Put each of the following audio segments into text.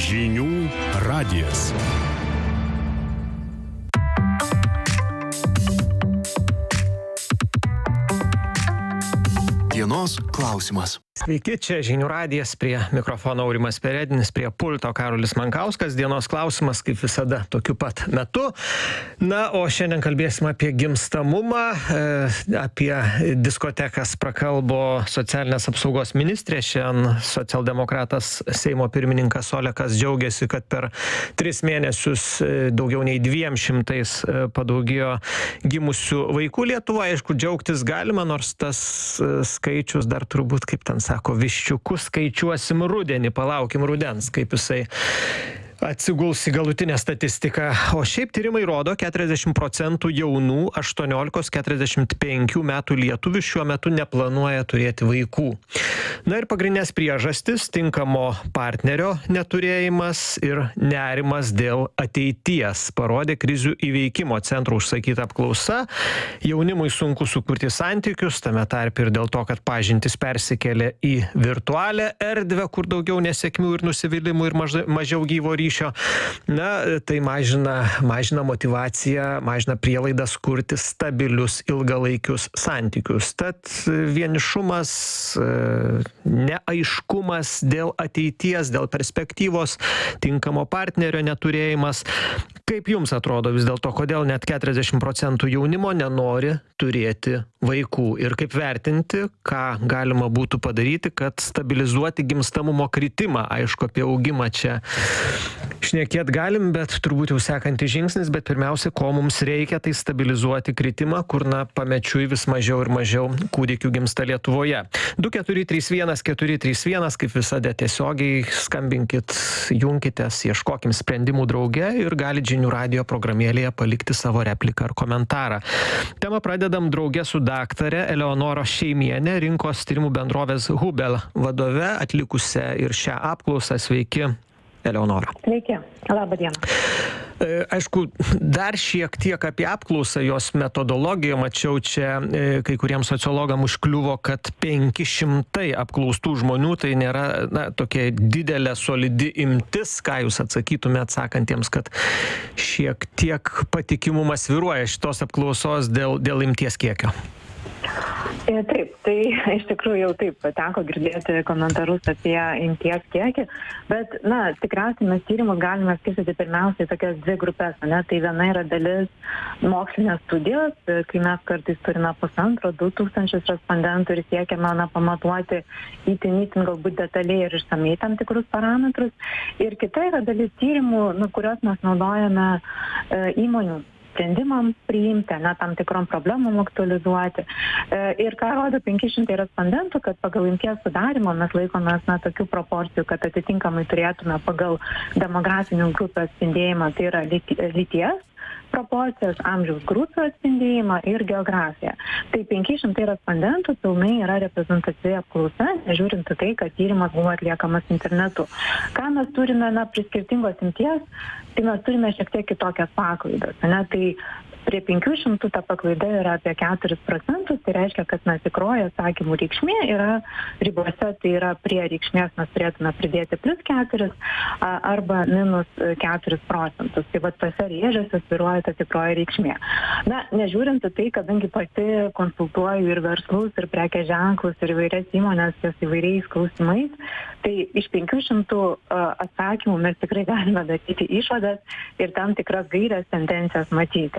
Žinių radijas. Dienos klausimas. Sveiki, čia Žinių radijas, prie mikrofono Aurimas Peredinis, prie pulto Karolis Mankauskas. Dienos klausimas, kaip visada, tokiu pat metu. Na, o šiandien kalbėsime apie gimstamumą, apie diskotekas prakalbo socialinės apsaugos ministrė. Šiandien socialdemokratas Seimo pirmininkas Olekas džiaugiasi, kad per 3 mėnesius daugiau nei 200 padaugėjo gimusių vaikų Lietuvoje. Aišku, džiaugtis galima, nors tas skaičius dar turbūt, kaip ten sako, viščiukus skaičiuosim rudenį, palaukim rudens, kaip jisai atsiguls į galutinę statistiką. O šiaip tyrimai rodo, 40% jaunų 18-45 metų lietuvių šiuo metu neplanuoja turėti vaikų. Na ir pagrindinės priežastis - tinkamo partnerio neturėjimas ir nerimas dėl ateities, parodė krizių įveikimo centro užsakyta apklausa. Jaunimui sunku sukurti santykius, tame tarpe ir dėl to, kad pažintys persikėlė į virtualią erdvę, kur daugiau nesėkmių ir nusivylimų ir mažiau gyvo ryšio. Na, tai mažina motyvaciją, mažina prielaidas kurti stabilius ilgalaikius santykius. Tad vienišumas, neaiškumas dėl ateities, dėl perspektyvos, tinkamo partnerio neturėjimas. Kaip jums atrodo vis dėlto, kodėl net 40% jaunimo nenori turėti vaikų? Ir kaip vertinti, ką galima būtų padaryti, kad stabilizuoti gimstamumo kritimą? Aišku, apie augimą čia šnekėt galim, bet turbūt jau sekantis žingsnis, bet pirmiausia, ko mums reikia, tai stabilizuoti kritimą, kur pamečiui vis mažiau ir mažiau kūdikių gimsta Lietuvoje. 2-4-3-1-4-3-1, kaip visada tiesiogiai skambinkit, junkitės, ieškokim sprendimų drauge ir galit Žinių radijo programėlėje palikti savo repliką ar komentarą. Temą pradedam drauge su daktare Eleonora Šeimienė, rinkos tyrimų bendrovės Hubel vadove, atlikusią ir šią apklausą. Sveiki, Eleonora. Sveiki, labą dieną. Aišku, dar šiek tiek apie apklausą, jos metodologiją. Mačiau čia, kai kuriems sociologams užkliuvo, kad 500 apklaustų žmonių, tai nėra tokia didelė, solidi imtis. Ką jūs atsakytumėte atsakantiems, kad šiek tiek patikimumas svyruoja šitos apklausos dėl imties kiekio? Taip, tai iš tikrųjų jau taip teko girdėti komentarus apie imties kiekį, bet, tikriausiai mes tyrimus galime skirstyti pirmiausiai tokias 2 grupės, Tai viena yra dalis mokslinės studijos, kai mes kartais turime 1,5-2 tūkstančius respondentų ir siekiame pamatuoti itin galbūt detaliai ir išsamei tam tikrus parametrus. Ir kita yra dalis tyrimų, kurios mes naudojame įmonių sprendimams priimti, tam tikrom problemom aktualizuoti. Ir ką rodo 500 respondentų, kad pagal imties sudarimą mes laikomės tokių proporcijų, kad atitinkamai turėtume pagal demografinių grupių atspindėjimą, tai yra lyties proporcijas, amžiaus grupių atspindėjimą ir geografiją. Tai 500 respondentų pilnai yra reprezentatyvi apklausa, nežiūrint tai, kad tyrimas buvo atliekamas internetu. Ką mes turime prie skirtingos imties, tai mes turime šiek tiek kitokias paklaidas. Tai prie 500 ta paklaida yra apie 4%, tai reiškia, kad tikroji atsakymų reikšmė yra ribose, tai yra prie reikšmės mes turėtume pridėti +4 arba -4%. Tai tose rėžiuose svyruoja ta tikroji reikšmė. Nežiūrint tai, kadangi pati konsultuoju ir verslus, ir prekės ženklus, ir įvairias įmonės ties įvairiais klausimais, tai iš 500 atsakymų mes tikrai galime daryti išvadas ir tam tikras gairias tendencijas matyti.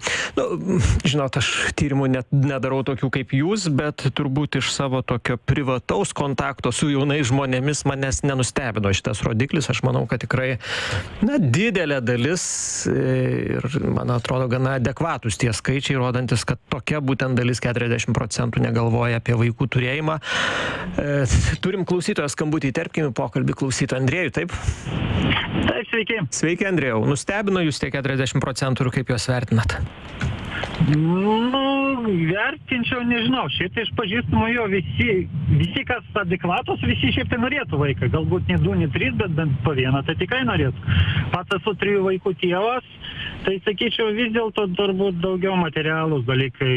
Žinot, aš tyrimų nedarau tokių kaip jūs, bet turbūt iš savo tokio privataus kontakto su jaunais žmonėmis manęs nenustebino šitas rodiklis. Aš manau, kad tikrai didelė dalis ir, man atrodo, gana adekvatus tie skaičiai, rodantis, kad tokia būtent dalis 40% negalvoja apie vaikų turėjimą. Turim klausytoją skambutį, įterpkime pokalbį klausytoją. Andrėjų, taip? Taip, sveiki. Sveiki, Andrėjau. Nustebino jūs tie 40% ir kaip juos vertinat? Vertinčiau, nežinau, šiaip tai iš pažįstamų jo visi, kas adekvatos, visi šiaip tai norėtų vaiką. Galbūt ne 2, ne 3, bet bent po vieną tai tikrai norėtų. Pats esu 3 vaikų tėvas Tai sakyčiau, vis dėlto turbūt daugiau materialūs dalykai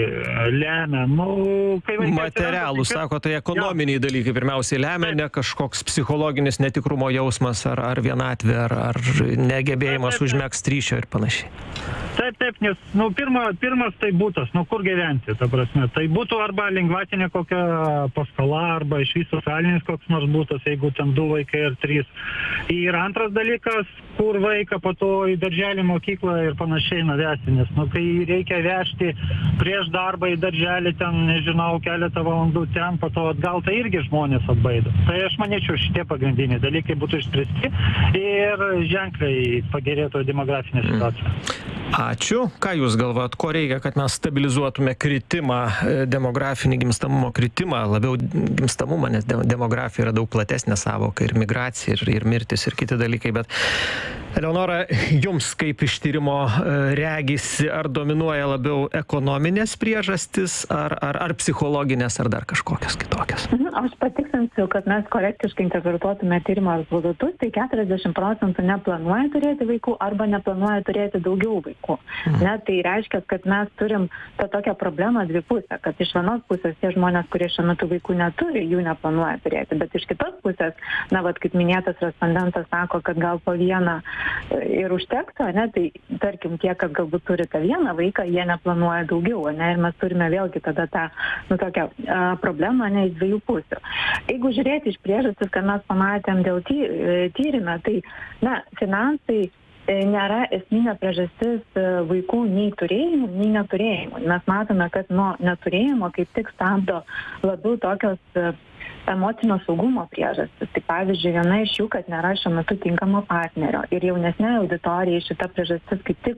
lemia. Kai materialūs, sako, tai ekonominiai dalykai pirmiausiai lemia, ne kažkoks psichologinis netikrumo jausmas ar vienatvė, ar negebėjimas užmegzti ryšio ir panašiai. Taip, nes pirmas tai būtas, kur gyventi, ta prasme. Tai būtų arba lengvatinė kokia paskola, arba iš viso socialinis koks nors būtas, jeigu ten 2 vaikai ar 3. Ir antras dalykas, kur vaiką po to į darželį, mokyklą ir panašiai nuvesti, nes kai reikia vežti prieš darbą į darželį, ten, nežinau, keletą valandų ten, po to atgal, tai irgi žmonės atbaido. Tai aš manyčiau, šitie pagrindiniai dalykai būtų išspręsti ir ženkliai pagerėtų demografinė situacija. Ačiū. Ką Jūs galvojat, ko reikia, kad mes stabilizuotume kritimą, demografinį gimstamumo kritimą, labiau gimstamumą, nes demografija yra daug platesnė savoka, ir migracija, ir mirtis, ir kiti dalykai, bet Eleonora, Jums kaip iš tyrimo regisi, ar dominuoja labiau ekonominės priežastis, ar psichologinės, ar dar kažkokios kitokios? Aš patikslinsiu, kad mes korektiškai interpretuotume tyrimo rezultatus, tai 40% neplanuoja turėti vaikų arba neplanuoja turėti daugiau vaikų. Tai reiškia, kad mes turim tą tokią problemą dvipusę, kad iš vienos pusės tie žmonės, kurie šiuo metu vaikų neturi, jų neplanuoja turėti, bet iš kitos pusės, kaip minėtas respondentas sako, kad gal po vieną ir užtektų, tai tarkim tie, kad galbūt turi tą vieną vaiką, jie neplanuoja daugiau, ir mes turime vėlgi tada tą tokią problemą iš dviejų pusių. Jeigu žiūrėti iš priežastis, kad mes pamatėm dėl tyrime, tai finansai nėra esminė priežastis vaikų nei turėjimų, nei neturėjimų. Mes matome, kad nuo neturėjimo kaip tik stabdo labiau tokios emocinio saugumo priežastis. Tai pavyzdžiui, viena iš jų, kad nėra šiuo metu tinkamo partnerio. Ir jaunesnė auditorija šita priežastis kaip tik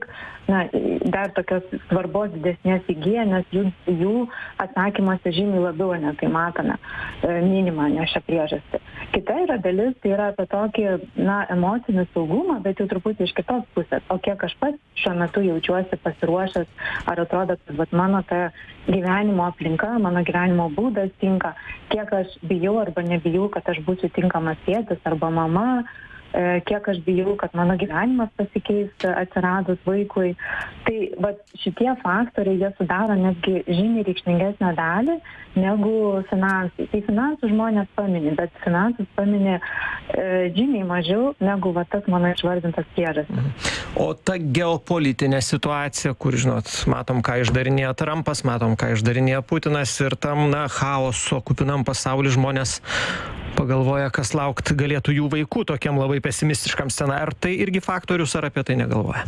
dar tokios svarbos didesnės įgyja, nes jų atsakymuose žymiai labiau, tai matome, minimą šią priežastį. Kita yra dalis, tai yra apie tokį emocinį saugumą, bet jau truputį iš kitos pusės. O kiek aš pats šiuo metu jaučiuosi pasiruošęs, ar atrodo, kad mano ta gyvenimo aplinka, mano gyvenimo būdas tinka, kiek aš bijau arba nebijau, kad aš būsiu tinkamas tėtis arba mama, kiek aš bijau, kad mano gyvenimas pasikeis atsiradus vaikui. Tai šitie faktoriai, jie sudaro netgi žymiai reikšmingesnę dalį negu finansai. Tai finansų žmonės paminė, bet finansus paminė žymiai mažiau negu tas mano išvardintas priežastis. O ta geopolitinė situacija, kur, matom, ką išdarinėja Trumpas, matom, ką išdarinėja Putinas ir tam, chaoso kupinam pasauly žmonės pagalvoja, kas laukt galėtų jų vaikų tokiam labai pesimistiškam scenarijui. Ar tai irgi faktorius, ar apie tai negalvoja?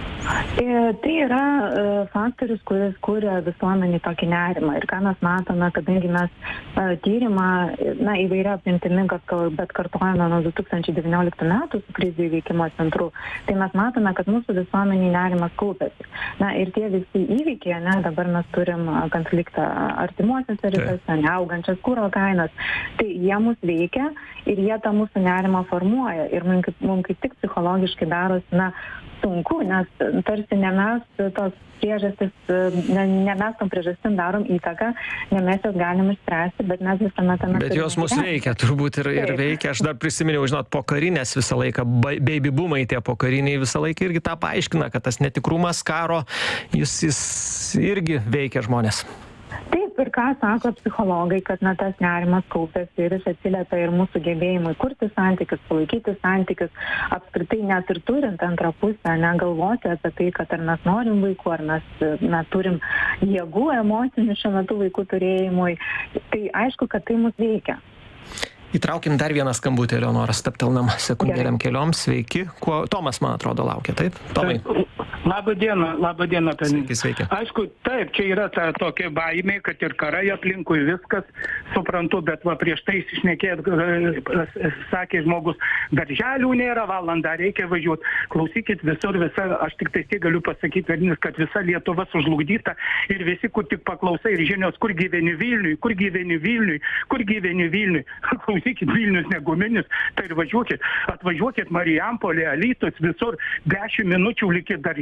Tai yra faktorius, kuris kuria visuomenį tokį nerimą. Ir ką mes matome, kadangi mes tyrimą įvairia apimtimi, bet kartojame nuo 2019 metų su krizių įveikimo centru, tai mes matome, kad mūsų visuomenį nerimas kaupiasi. Ir tie visi įvykiai, dabar mes turim konfliktą artimuosiuose rytuose, neaugančias kuro kainas, tai jie mus veikia ir jie tą mūsų nerimą formuoja. Ir mums kaip tik psichologiškai darosi sunku, nes tarsi ne mes tos priežastis, ne mes tom priežastim darom įtaką, ne mes jos galim išspręsti, bet mes visame tame... Bet jos mus veikia, turbūt ir veikia. Aš dar prisiminiau, pokarinės visą laiką, baby boomai tie pokariniai visą laiką irgi tą paaiškina, kad tas netikrumas karo, jis irgi veikia žmonės. Taip, ir ką sako psichologai, kad tas nerimas kaupiasi ir jis atsiliepia ir mūsų gebėjimui kurti santykius, palaikyti santykius, apskritai net ir turint antrą pusę, negalvoti apie tai, kad ar mes norim vaikų, ar mes turim jėgų emocinių šiuo metu vaikų turėjimui. Tai aišku, kad tai mus veikia. Įtraukim dar vieną skambutį, Eleonora, stabtelnam sekundėlėm keliom. Sveiki. Tomas, man atrodo, laukia, taip? Tomai. Labą dieną. Sveiki. Aišku, taip, čia yra ta tokia baimė, kad ir karai aplinkui viskas, suprantu, bet prieš tai šnekėt, sakė žmogus, darželių nėra, valandą reikia važiuoti. Klausykit, aš tik tai galiu pasakyti, kad visa Lietuva sužlugdyta ir visi, kur tik paklausai ir žinios, kur gyveni Vilniui. Klausykit, Vilnius neguminis, tai ir atvažiuokit Marijampolė, Alytus, visur 10 minučių likit darželį.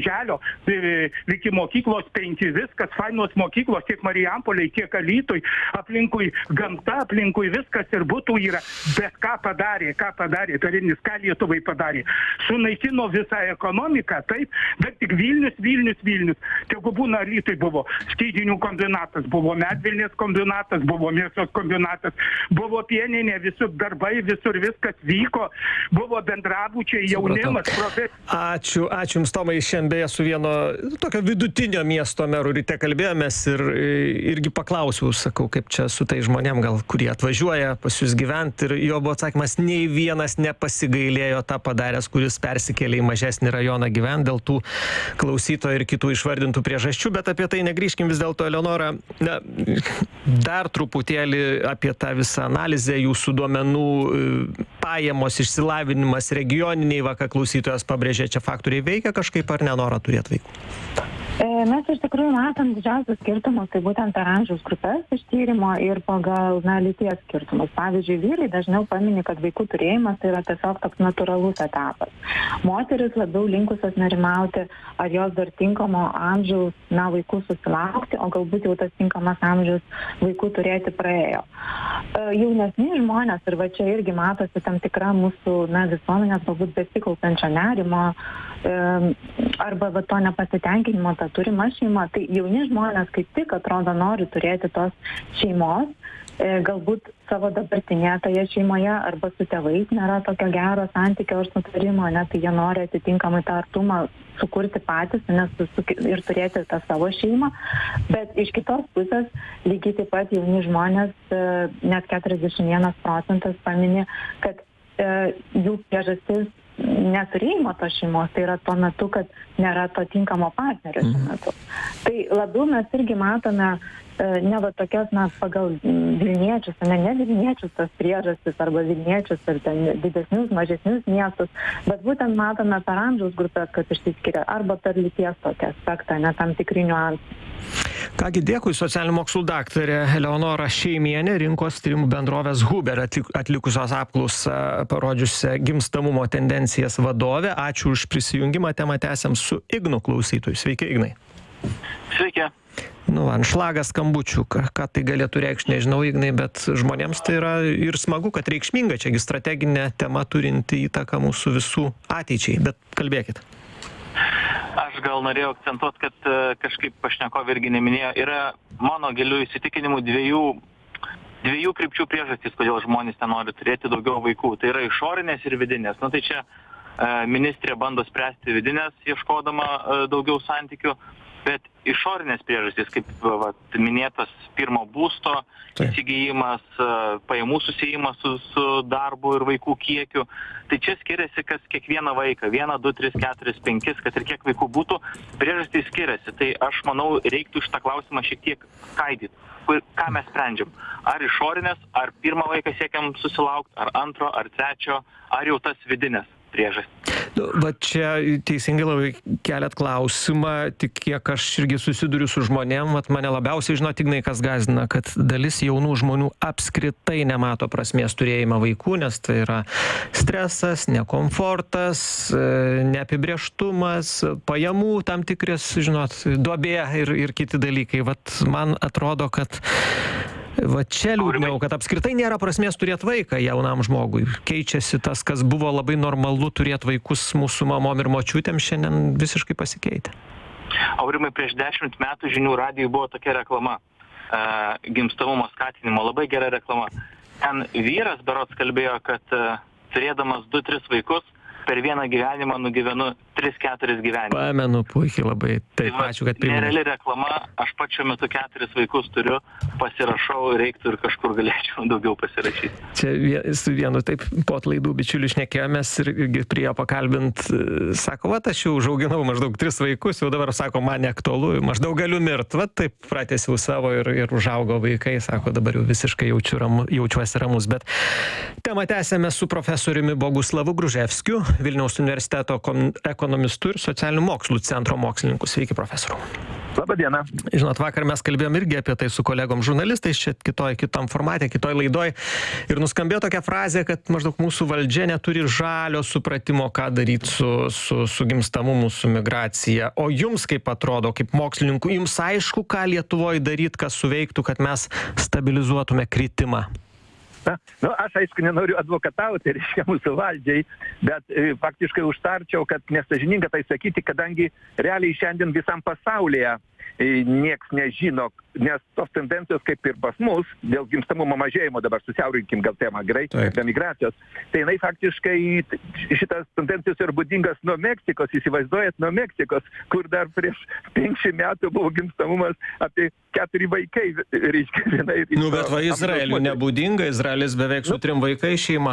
darželio, iki mokyklos 5, viskas, fainos mokyklos tiek Marijampolėj, tiek Alytui, aplinkui gamta, aplinkui viskas ir būtų yra. Bet ką padarė Karinis, ką Lietuvai padarė? Sunaikino visą ekonomiką, taip, bet tik Vilnius. Tegu būna Alytui buvo skydinių kombinatas, buvo medvilnės kombinatas, buvo mėsos kombinatas, buvo pieninė, visur darbai, visur viskas vyko, buvo bendrabučiai, jaunimas, Ačiū Jums, Tomai, šiandien beje su vieno tokio vidutinio miesto meru ryte kalbėjomės ir irgi paklausiau, sakau, kaip čia su tai žmonėm, gal kurie atvažiuoja pas jūs gyventi, ir jo buvo atsakymas, nei vienas nepasigailėjo tą padaręs, kuris persikėlė į mažesnį rajoną gyventi dėl tų klausytojų ir kitų išvardintų priežasčių, bet apie tai negrįžkim vis dėlto, Eleonora. Na, dar truputėlį apie tą visą analizę, jūsų duomenų, pajamos, išsilavinimas, regioniniai, va, ką klausytojas pabrėžė, čia faktoriai veikia kažkaip ar nenora turėti vaikų? Mes iš tikrųjų matom didžiausius skirtumus, tai būtent per amžiaus grupės iš tyrimo ir pagal lyties skirtumus. Pavyzdžiui, vyrai dažniau pamini, kad vaikų turėjimas tai yra tiesiog toks natūralus etapas. Moteris labiau linkusios nerimauti, ar jos dar tinkamo amžiaus vaikų susilaukti, o galbūt jau tas tinkamas amžius vaikų turėti praėjo. Jaunesni žmonės, ir va čia irgi matosi tam tikra mūsų visuomenės galbūt besikaupiančio nerimo arba va to nepasitenkinimo tą turimą šeimą, tai jauni žmonės kaip tik atrodo nori turėti tos šeimos, galbūt savo dabartinėje toje šeimoje arba su tėvais nėra tokio gero santykio ar sutarimo, tai jie nori atitinkamai tą artumą sukurti patys ir turėti tą savo šeimą, bet iš kitos pusės lygiai taip pat jauni žmonės, net 41% pamini, kad jų priežastis neturėjimo tos šeimos, tai yra tuo metu, kad nėra to tinkamo partnerio šiuo metu. Tai labiau mes irgi matome ne va tokias, pagal Vilniečius, ne Vilniečius tas priežastis arba Vilniečius ir ten didesnius, mažesnius miestus, bet būtent matome per amžiaus grupės, kad išsiskiria arba per lyties tokį aspektą, tam tikri niuansai. Kągi, dėkui, socialinių mokslų daktarė Eleonora Šeimienė, rinkos tyrimų bendrovės Huber atlikusios apklausą parodžiusią gimstamumo tendencijas vadovė. Ačiū už prisijungimą, temą tęsiam su Ignu klausytoju. Sveiki, Ignai. Sveiki. Anšlagas skambučių, ką tai galėtų reikšti, nežinau, Ignai, bet žmonėms tai yra ir smagu, kad reikšminga, čiagi strateginė tema turinti įtaką mūsų visų ateičiai, bet kalbėkit. Aš gal norėjau akcentuoti, kad kažkaip pašnekovė irgi neminėjo, yra mano gilių įsitikinimų dviejų krypčių priežastys, kodėl žmonės nenori turėti daugiau vaikų. Tai yra išorinės ir vidinės. Tai čia ministrė bando spręsti vidinės, ieškodama daugiau santykių, bet išorinės priežastys, kaip minėtas pirmo būsto įsigijimas, pajamų susijimas su darbu ir vaikų kiekiu, tai čia skiriasi, kas kiekvieną vaiką, 1, 2, 3, 4, 5, kad ir kiek vaikų būtų, priežastys skiriasi. Tai aš manau, reiktų šitą klausimą šiek tiek skaidyti. Ką mes sprendžiam? Ar išorinės, ar pirmą vaiką siekiam susilaukti, ar antro, ar trečio, ar jau tas vidinės priežastys. Va čia teisingai labai keliat klausimą, tik kiek aš irgi susiduriu su žmonėm, mane labiausiai Ignai, kas gąsdina, kad dalis jaunų žmonių apskritai nemato prasmės turėjimą vaikų, nes tai yra stresas, nekomfortas, neapibrėžtumas, pajamų tam tikras, duobė ir kiti dalykai. Man atrodo, kad čia liūdniau, kad apskritai nėra prasmės turėti vaiką jaunam žmogui. Keičiasi tas, kas buvo labai normalu turėti vaikus mūsų mamom ir močiutėm, šiandien visiškai pasikeitė. Aurimai, prieš 10 metų žinių radijui buvo tokia reklama, gimstamumo skatinimo, labai gera reklama. Ten vyras berods kalbėjo, kad turėdamas 2-3 vaikus, per vieną gyvenimą nugyvenu 3-4 gyvenimus. Pamenu puikiai labai. Taip, ačiū, kad priminėte. Nereali reklama, aš pačiu metu 4 vaikus turiu, pasirašau, reiktų ir kažkur galėčiau daugiau pasirašyti. Čia su vienu taip po atlaidų bičiuliu šnekėjomės ir prie jo pakalbint, sako, aš jau užauginau maždaug 3 vaikus, jau dabar sako, man neaktualu, maždaug galiu mirt. Taip pratęsiau savo ir užaugo vaikai, sako, dabar jau visiškai jaučiuosi ramus. Bet temą tęsėme su profesoriumi Boguslavu Gruževskiu, Vilniaus universiteto ekonomistu ir socialinių mokslų centro mokslininku. Sveiki, profesoriau. Labadiena. Žinot, vakar mes kalbėjom irgi apie tai su kolegom žurnalistais, čia kitam formate, kitoj laidoj. Ir nuskambėjo tokia frazė, kad maždaug mūsų valdžia neturi žalio supratimo, ką daryti su gimstamumu, su migracija. O jums kaip atrodo, kaip mokslininkų, jums aišku, ką Lietuvoje daryti, kas suveiktų, kad mes stabilizuotume kritimą? Aš aišku nenoriu advokatauti, reiškia, mūsų valdžiai, bet faktiškai užtarčiau, kad nesąžininga tai sakyti, kadangi realiai šiandien visam pasaulyje nieks nežino, nes tos tendencijos kaip ir pas mus, dėl gimstamumo mažėjimo, dabar susiaurinkim gal temą, gerai, be migracijos, tai jinai faktiškai šitas tendencijos yra būdingas nuo Meksikos, įsivaizduojat, nuo Meksikos, kur dar prieš 5 metų buvo gimstamumas apie 4 vaikai, reiškia, vienai. Bet va Izraeliui nebūdinga, Izraelis beveik su 3 vaikai šeima.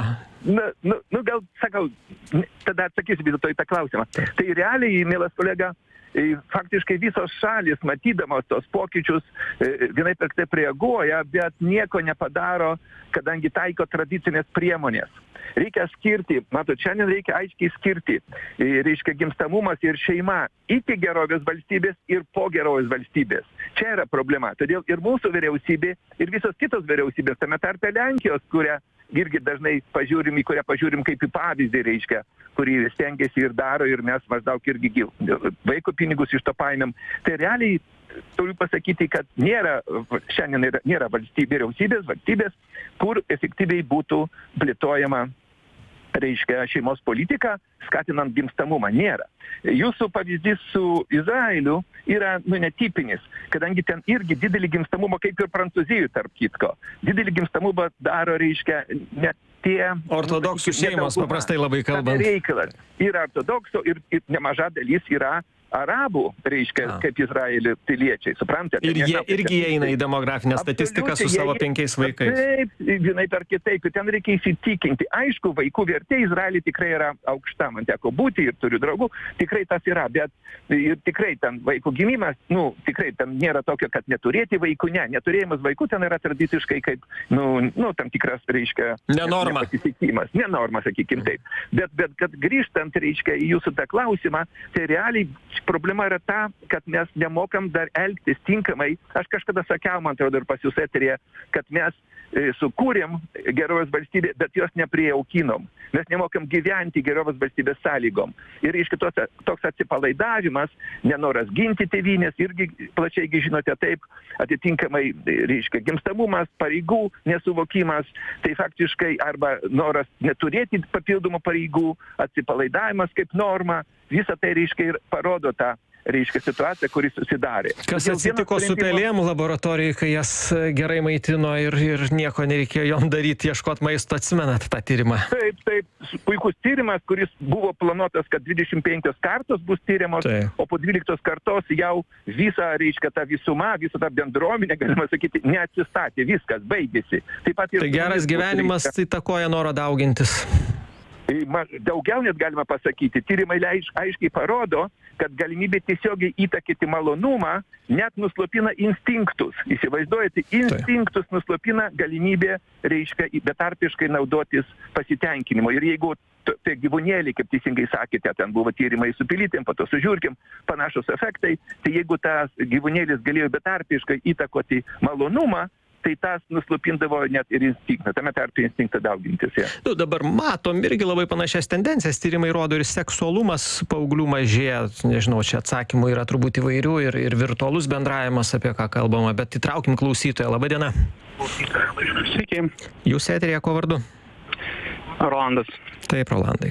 Gal sakau, tada atsakysiu vis dėlto į tą klausimą. Tai realiai, mielas kolega, faktiškai visos šalis, matydamos tos pokyčius, vienaip ar kitaip reaguoja, bet nieko nepadaro, kadangi taiko tradicinės priemonės. Reikia skirti, matot, šiandien reikia aiškiai skirti, reiškia gimstamumas ir šeima iki gerovės valstybės ir po gerovės valstybės. Čia yra problema. Todėl ir mūsų vyriausybė, ir visos kitos vyriausybės, tame tarpe Lenkijos, kurią irgi dažnai pažiūrim kaip į pavyzdį, reiškia, kurį stengiasi ir daro, ir mes maždaug irgi vaiko pinigus iš to paėmėm. Tai realiai turiu pasakyti, kad šiandien nėra valstybės, kur efektyviai būtų plėtojama, reiškia, šeimos politika, skatinant gimstamumą. Nėra. Jūsų pavyzdys su Izraeliu yra netipinis, kadangi ten irgi didelį gimstamumą, kaip ir Prancūzijoje, tarp kitko. Didelį gimstamumą daro, reiškia, net tie... Ortodoksų šeimos, paprastai labai kalbant. Reikalas. Yra ortodoksų ir nemaža dalis yra arabų, reiškia, kaip Izraelio piliečiai, suprantate? Ir jie irgi eina į demografinę statistiką su savo 5 vaikais. Taip, vienaip ar kitaip, ten reikia įsitikinti. Aišku, vaikų vertė Izraelį tikrai yra aukšta, man teko būti ir turiu draugų, tikrai tas yra, bet ir tikrai ten vaikų gimimas, tikrai ten nėra tokio, kad neturėti vaikų, neturėjimas vaikų ten yra tradiciškai kaip, tam tikras, reiškia, nepasitikimas, nenorma, sakykim taip. Bet kad grįžtant, reiškia, į jūsų tą klausimą, tai realiai problema yra ta, kad mes nemokam dar elgtis tinkamai. Aš kažkada sakiau, man atrodo, ir pas jūs eteryje, kad mes sukūrėm gerovės valstybę, bet jos neprijaukinom. Mes nemokam gyventi gerovės valstybės sąlygom. Ir iš kitos toks atsipalaidavimas, nenoras ginti tėvynės, irgi plačiai žinote taip, atitinkamai, reiškia, gimstamumas, pareigų nesuvokimas, tai faktiškai arba noras neturėti papildomų pareigų, atsipalaidavimas kaip norma, visą tai, reiškia, ir parodo tą, reiškia, situaciją, kuri susidarė. Kas atsitiko su pelėm laboratorijai, kai jas gerai maitino ir nieko nereikėjo jom daryti, ieškot maisto, atsimenat tą tyrimą? Taip, puikus tyrimas, kuris buvo planuotas, kad 25 kartos bus tyriamos, o po 12 kartos jau visa, reiškia, ta visuma, visa ta bendruomenė, galima sakyti, neatsistatė, viskas, baigėsi. Tai geras gyvenimas įtakoja norą daugintis. Daugiau net galima pasakyti. Tyrimai aiškiai parodo, kad galimybė tiesiogiai įtakyti malonumą net nuslopina instinktus. Įsivaizduojate, instinktus nuslopina galimybė, reiškia, betarpiškai naudotis pasitenkinimu. Ir jeigu tie gyvūnėliai, kaip teisingai sakėte, ten buvo tyrimai su pilytėm, po to su žiurkėm, panašus efektai, tai jeigu tas gyvūnėlis galėjo betarpiškai įtakoti malonumą, tai tas nuslopindavo net ir instinktą, tame tarpe instinktą daugintis. Dabar matom irgi labai panašias tendencijas, tyrimai rodo ir seksualumas paauglių mažėja, nežinau, čia atsakymų yra turbūt įvairių ir virtualus bendravimas, apie ką kalbama, bet įtraukim klausytoją. Labadiena. Sveiki. Jūs eteryje, kuo vardu? Rolandas. Taip, Rolandai.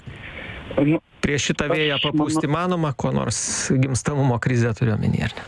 Prieš šitą vėją papūsti manoma, ko nors gimstamumo krizę turiu omeny, ar ne?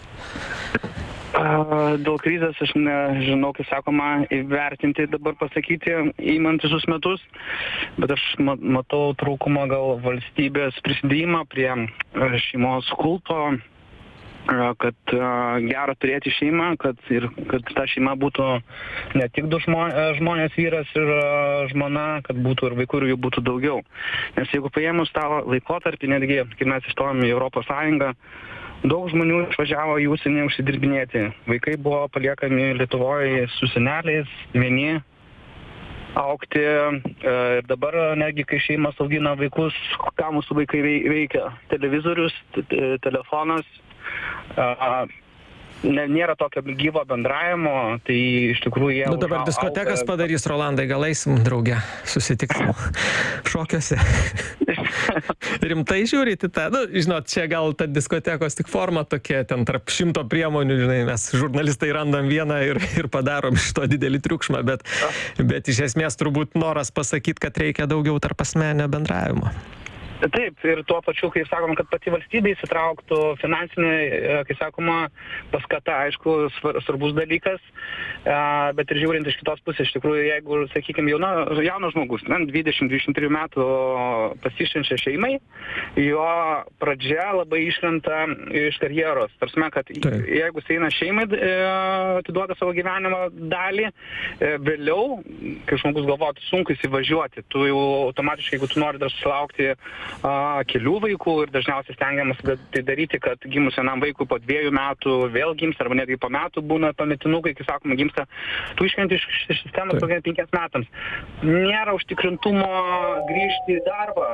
Dėl krizės aš nežinau, kaip sakoma, įvertinti dabar pasakyti, įmant visus metus, bet aš matau trūkumą gal valstybės prisidėjimą prie šeimos kulto, kad gera turėti šeimą, kad ta šeima būtų ne tik du žmonės, vyras ir žmona, kad būtų ir vaikų, ir jų būtų daugiau. Nes jeigu paėmus tą laikotarpį, netgi, kai mes įstojom į Europos Sąjungą, daug žmonių išvažiavo į užsienį užsidirbinėti. Vaikai buvo paliekami Lietuvoje su seneliais, vieni augti. Ir dabar netgi, kai šeimas augina vaikus, ką mūsų vaikai veikia? Televizorius, telefonas. nėra tokio gyvo bendravimo, tai iš tikrųjų jie... Dabar diskotekas padarys, Rolandai, gal eisim drauge, susitiksim šokiuose. Rimtai žiūrite tą, žinot, čia gal ta diskotekos tik forma tokia, ten tarp 100 priemonių, žinai, mes žurnalistai randam vieną ir padarom iš to didelį triukšmą, bet iš esmės turbūt noras pasakyti, kad reikia daugiau tarpasmeninio bendravimo. Taip, ir tuo pačiu, kaip sakom, kad pati valstybė įsitrauktų, finansinė, kaip sakoma, paskata, aišku, svarbus dalykas, bet ir žiūrint iš kitos pusės, iš tikrųjų, jeigu, sakykime, jaunas žmogus, 20-23 metų pasišvenčia šeimai, jo pradžia labai iškrenta iš karjeros. Tarsime, kad jeigu jis eina šeimai, atiduoda savo gyvenimo dalį, vėliau, kai žmogus galvotų, sunku įsivažiuoti, tu jau automatiškai, jeigu tu nori dar susilaukti kelių vaikų ir dažniausiai stengiamas tai daryti, kad gimus vienam vaikui po 2 metų vėl gimsta, arba netgi po metų būna pametinukai, kai sakoma, gimsta, tu iškrenti iš sistemos 5 metams. Nėra užtikrintumo grįžti į darbą,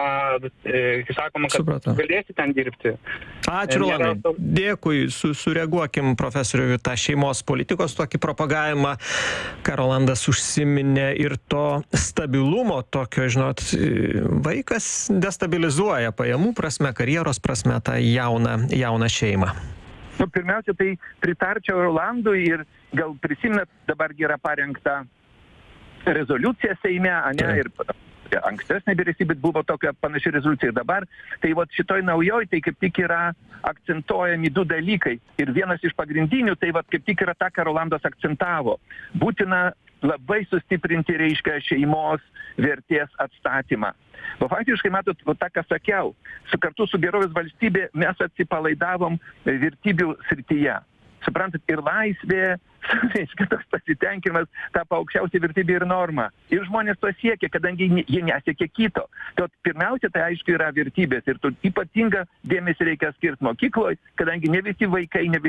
kai sakoma, kad galėsi ten dirbti. Ačiū, Rolandai. Dėkui, sureaguokim profesoriui tą šeimos politikos tokį propagavimą, ką Rolandas užsiminė, ir to stabilumo tokio, žinot, vaikas destabilizuoja pajamų prasme, karjeros prasme tą jauną šeimą. Pirmiausia, tai pritarčiau Rolandui ir gal prisiminat, dabar yra parengta rezoliucija Seime, ir ankstesnė vyriausybė buvo tokia panaši rezoliucija dabar. Tai šitoj naujoj, tai kaip tik yra akcentuojami 2 dalykai. Ir vienas iš pagrindinių, tai kaip tik yra ta, ką Rolandas akcentavo. Būtina labai sustiprinti, reiškia, šeimos vertės atstatymą. Faktiškai, matot, tą, ką sakiau, kartu su gerovės valstybė mes atsipalaidavom vertybių srityje. Suprantat, ir laisvė, reiškia, toks pasitenkinimas, tapo aukščiausia vertybė ir norma. Ir žmonės to siekia, kadangi jie nesiekia kito. Tad pirmiausia, tai aišku yra vertybės. Ir ypatingą dėmesį reikia skirti mokykloje, kadangi ne visi vaikai, ne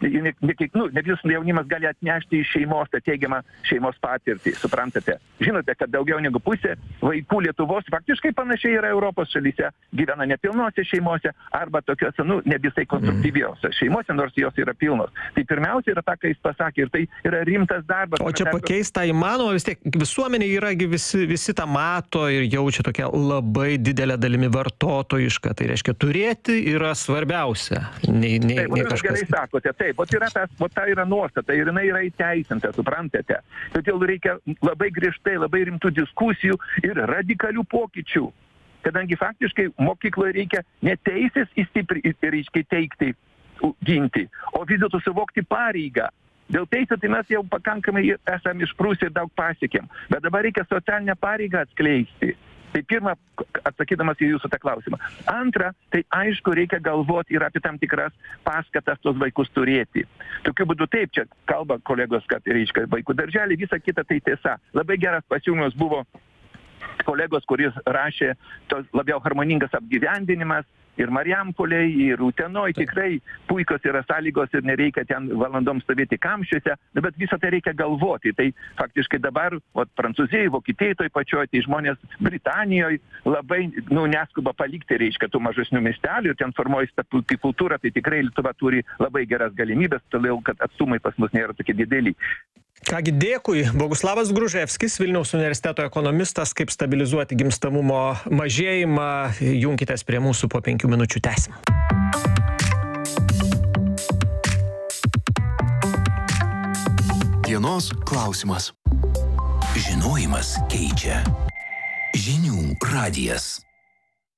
visas jaunimas gali atnešti iš šeimos tą teigiamą šeimos patirtį. Suprantate? Žinote, kad daugiau negu pusė vaikų Lietuvos faktiškai panašiai yra Europos šalyse, gyvena nepilnose šeimose arba tokiuose, ne visai konstruktyviausiose šeimose, nors jos yra pilnos. Tai pirmiausia yra ta, ką jis pasakė, ir tai yra rimtas darbas. O čia pakeista įmanoma, vis tiek visuomenė yragi visi tą mato ir jaučia tokia labai didelė dalimi vartotojiška. Tai reiškia, turėti yra svarbiausia, nei kažkas. Gerai sakote, taip, ta yra nuostata ir jinai yra įteisinta, suprantate. Todėl reikia labai griežtai, labai rimtų diskusijų ir radikalių pokyčių. Kadangi faktiškai mokykloje reikia ne teisės reiškia teikti, ginti, o vis dėlto suvokti pareigą. Dėl teisų tai mes jau pakankamai esame išprūsę ir daug pasiekėm. Bet dabar reikia socialinę pareigą atskleisti. Tai pirma, atsakydamas į jūsų tą klausimą. Antra, tai aišku, reikia galvoti ir apie tam tikras paskatas tos vaikus turėti. Tokiu būdu taip, čia kalba kolegos, kad reiškia vaikų darželį, visa kita tai tiesa. Labai geras pasiūlymas buvo kolegos, kuris rašė tos labiau harmoningas apgyvendinimas. Ir Marijampolėj, ir Utenoj tikrai puikios yra sąlygos ir nereikia ten valandom stovėti kamščiuose, bet visą tai reikia galvoti. Tai faktiškai dabar, Prancūzijai, Vokietijai toj pačioj, tai žmonės Britanijoje labai, neskuba palikti, reiškia, tų mažesnių miestelių ir ten formuojasi ta puikiai kultūra, tai tikrai Lietuva turi labai geras galimybės, todėl kad atstumai pas mus nėra tokie dideli. Kągi, dėkui. Boguslavas Gruževskis, Vilniaus universiteto ekonomistas, kaip stabilizuoti gimstamumo mažėjimą. Junkitės prie mūsų, po 5 minučių tęsim. Dienos klausimas. Žinojimas keičia. Žinių radijas.